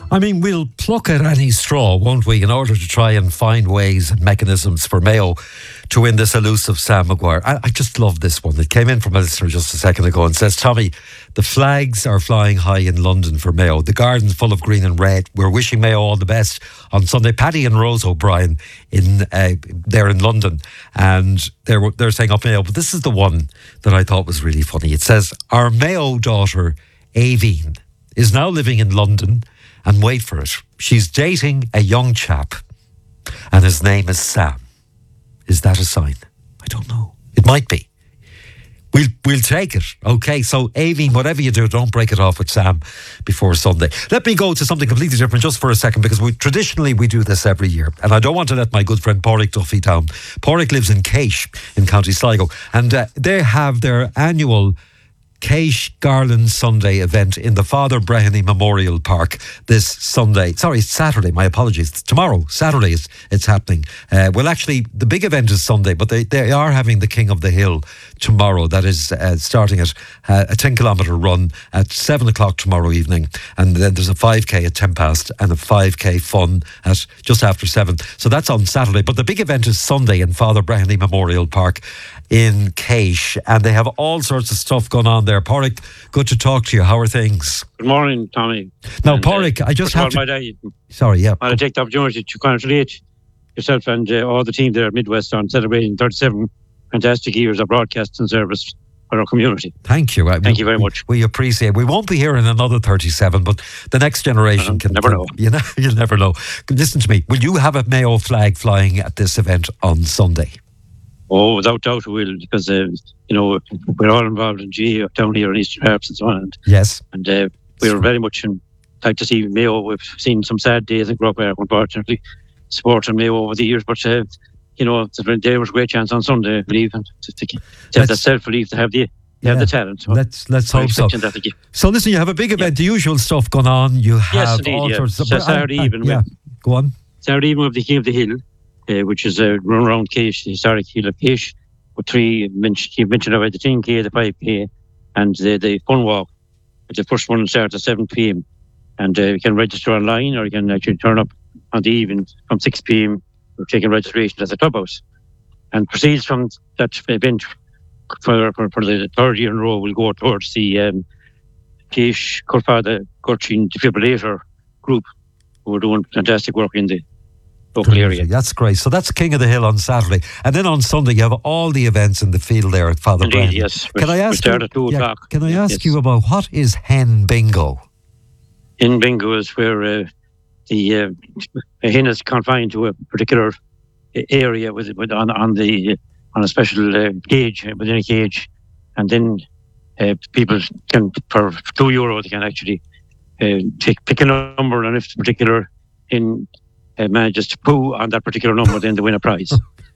I mean, we'll pluck at any straw, won't we, in order to try and find ways and mechanisms for Mayo to win this elusive Sam Maguire. I just love this one. It came in from a listener just a second ago and says, Tommy, the flags are flying high in London for Mayo. The garden's full of green and red. We're wishing Mayo all the best on Sunday. Paddy and Rose O'Brien they're in London and they're saying up Mayo. But this is the one that I thought was really funny. It says, our Mayo daughter, Aveen, is now living in London. And wait for it, she's dating a young chap and his name is Sam. Is that a sign? I don't know. It might be. We'll take it. Okay, so Aveen, whatever you do, don't break it off with Sam before Sunday. Let me go to something completely different just for a second, because traditionally we do this every year, and I don't want to let my good friend Pádraig Duffy down. Pádraig lives in Caish in County Sligo, and they have their annual Caish Garland Sunday event in the Father Breheny Memorial Park this Sunday. Sorry, it's Saturday, my apologies. It's tomorrow, Saturday, it's happening. Well, actually, the big event is Sunday, but they are having the King of the Hill tomorrow. That is starting at a 10-kilometre run at 7 o'clock tomorrow evening. And then there's a 5K at 10 past and a 5K fun at just after 7. So that's on Saturday. But the big event is Sunday in Father Breheny Memorial Park in Caish, and they have all sorts of stuff going on there. Pádraig, good to talk to you. How are things? Good morning, Tommy. Now, Pádraig, I just have to... Sorry, yeah. I'll take the opportunity to congratulate yourself and all the team there at Midwest on celebrating 37 fantastic years of broadcasting service for our community. Thank you. Thank you very much. We appreciate it. We won't be here in another 37, but the next generation can... Never know. You'll never know. Listen to me. Will you have a Mayo flag flying at this event on Sunday? Oh, without doubt we will, because, we're all involved in GAA down here in Eastern Harps and so on. Yes. And we're very much like to see Mayo. We've seen some sad days in Croke Park, unfortunately, supporting Mayo over the years. But, there was a great chance on Sunday, I believe, and to have that self-belief, to have the talent. So let's hope so. So listen, you have a big event, the usual stuff going on. You have all sorts of... Saturday evening. Go on. Saturday evening of the King of the Hill. Which is a run around Caish, the historic Hill of Caish, with three, you mentioned about the 10K, the 5K, and the fun walk. The first one starts at 7 p.m. And you can register online, or you can actually turn up on the evening from 6 p.m. We're taking registration at the clubhouse. And proceeds from that event for the third year in a row will go towards the Caish Culfada Gurchin Defibrillator group, who are doing fantastic work in the local area. That's great. So that's King of the Hill on Saturday, and then on Sunday you have all the events in the field there at Father Breheny. Yes. Can I ask you? At 2 o'clock. Can I ask you about what is Hen Bingo? Hen Bingo is where the hen is confined to a particular area on a special cage, within a cage, and then people can, for €2, they can actually pick a number, and if the particular hen manages to poo on that particular number, then they win a prize.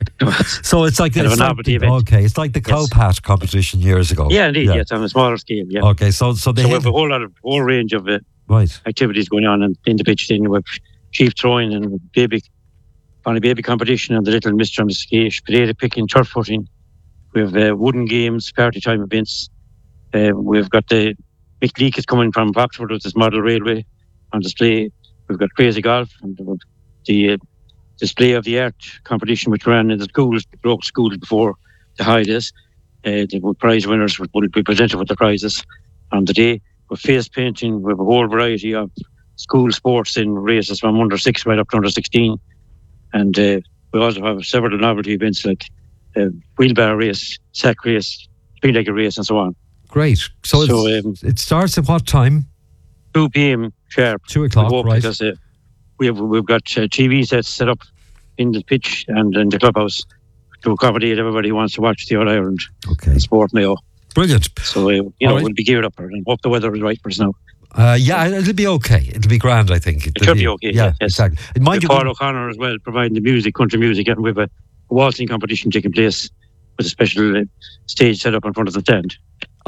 So it's like this. Okay, it's like the Cowpat competition years ago. Yeah, indeed. Yes, on a smaller scale. Yeah. Okay, so we have a whole range of activities going on in the pitch. Then we have sheep throwing and baby competition, and the little Mr. and Mrs. Caish, potato picking, turf footing. We have wooden games, party time events. We've got the Mick Leake is coming from Oxford with this model railway on display. We've got crazy golf and the display of the art competition which ran in the schools, local schools before the holidays. The prize winners would be presented with the prizes on the day. With face painting, we have a whole variety of school sports in races from under 6 right up to under 16. And we also have several novelty events like wheelbarrow race, sack race, three-legged race, and so on. Great. So it starts at what time? 2 p.m. sharp. 2 o'clock, right. Because we've got TV sets set up in the pitch and in the clubhouse to accommodate everybody who wants to watch the All-Ireland Sport Mayo. Brilliant. So, we'll be geared up and hope the weather is right for us now. It'll be okay. It'll be grand, I think. It should be okay. Yeah, exactly. Paul O'Connor as well, providing the music, country music, and we have a waltzing competition taking place with a special stage set up in front of the stand.